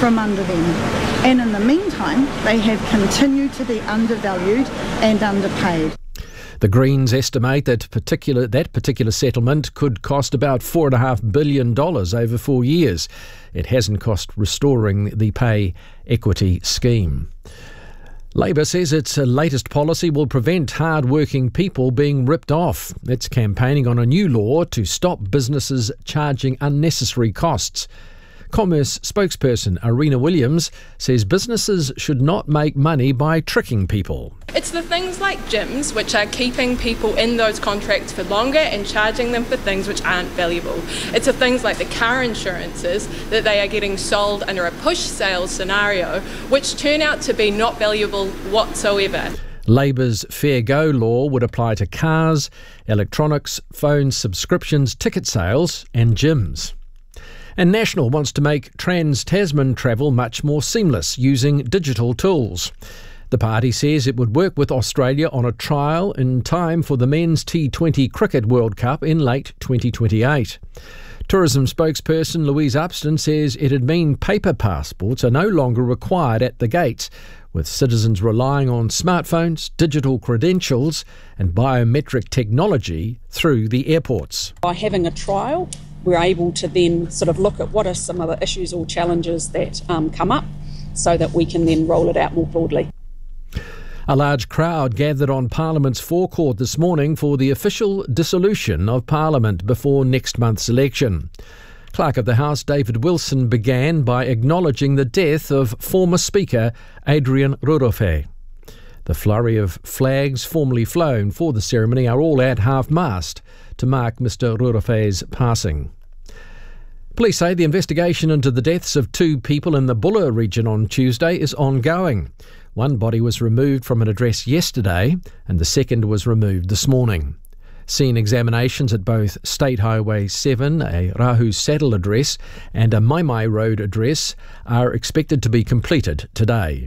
from under them. And in the meantime, they have continued to be undervalued and underpaid. The Greens estimate that particular settlement could cost about $4.5 billion over 4 years. It hasn't cost restoring the pay equity scheme. Labor says its latest policy will prevent hard-working people being ripped off. It's campaigning on a new law to stop businesses charging unnecessary costs. Commerce spokesperson Arena Williams says businesses should not make money by tricking people. It's the things like gyms which are keeping people in those contracts for longer and charging them for things which aren't valuable. It's the things like the car insurances that they are getting sold under a push sales scenario which turn out to be not valuable whatsoever. Labor's Fair Go law would apply to cars, electronics, phone subscriptions, ticket sales and gyms. And National wants to make trans-Tasman travel much more seamless using digital tools. The party says it would work with Australia on a trial in time for the Men's T20 Cricket World Cup in late 2028. Tourism spokesperson Louise Upston says it'd mean paper passports are no longer required at the gates, with citizens relying on smartphones, digital credentials and biometric technology through the airports. By having a trial, we're able to then sort of look at what are some of the issues or challenges that come up so that we can then roll it out more broadly. A large crowd gathered on Parliament's forecourt this morning for the official dissolution of Parliament before next month's election. Clerk of the House David Wilson began by acknowledging the death of former Speaker Adrian Rurofei. The flurry of flags formerly flown for the ceremony are all at half-mast to mark Mr Rurofei's passing. Police say the investigation into the deaths of 2 people in the Buller region on Tuesday is ongoing. One body was removed from an address yesterday and the second was removed this morning. Scene examinations at both State Highway 7, a Rahu Saddle address, and a Maimai Road address are expected to be completed today.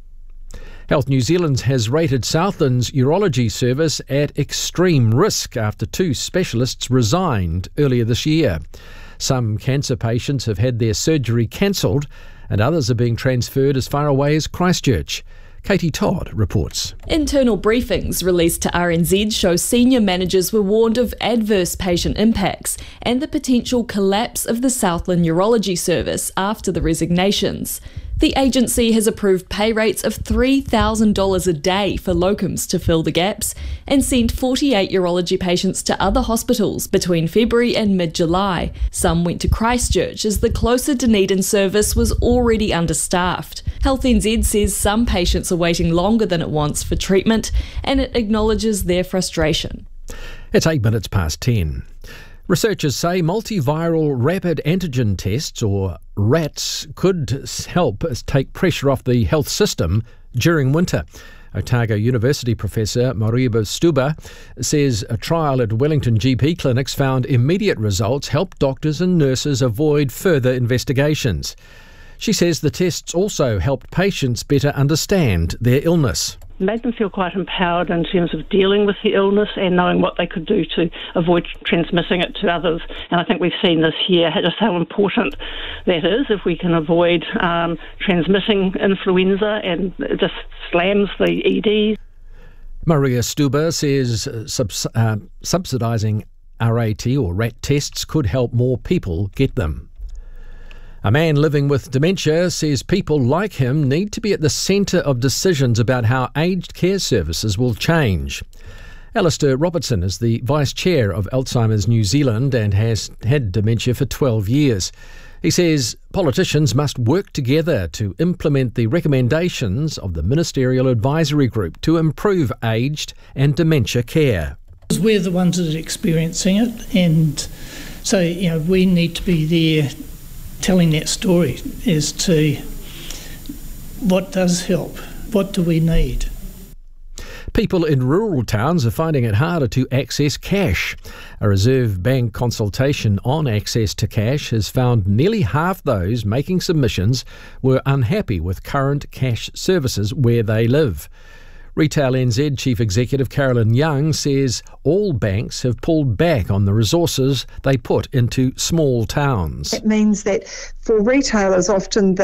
Health New Zealand has rated Southland's urology service at extreme risk after 2 specialists resigned earlier this year. Some cancer patients have had their surgery cancelled and others are being transferred as far away as Christchurch. Katie Todd reports. Internal briefings released to RNZ show senior managers were warned of adverse patient impacts and the potential collapse of the Southland Urology Service after the resignations. The agency has approved pay rates of $3,000 a day for locums to fill the gaps and sent 48 urology patients to other hospitals between February and mid-July. Some went to Christchurch as the closer Dunedin service was already understaffed. Health NZ says some patients are waiting longer than it wants for treatment and it acknowledges their frustration. It's 8 minutes past 10. Researchers say multiviral rapid antigen tests, or RATs, could help take pressure off the health system during winter. Otago University professor Mariba Stuba says a trial at Wellington GP clinics found immediate results helped doctors and nurses avoid further investigations. She says the tests also helped patients better understand their illness. Made them feel quite empowered in terms of dealing with the illness and knowing what they could do to avoid transmitting it to others. And I think we've seen this year just how important that is if we can avoid transmitting influenza, and it just slams the EDs. Maria Stuber says subsidising RAT or RAT tests could help more people get them. A man living with dementia says people like him need to be at the centre of decisions about how aged care services will change. Alistair Robertson is the Vice Chair of Alzheimer's New Zealand and has had dementia for 12 years. He says politicians must work together to implement the recommendations of the Ministerial Advisory Group to improve aged and dementia care. We're the ones that are experiencing it, and so we need to be there telling that story as to what does help, what do we need. People in rural towns are finding it harder to access cash. A Reserve Bank consultation on access to cash has found nearly half those making submissions were unhappy with current cash services where they live. Retail NZ Chief Executive Carolyn Young says all banks have pulled back on the resources they put into small towns. It means that for retailers often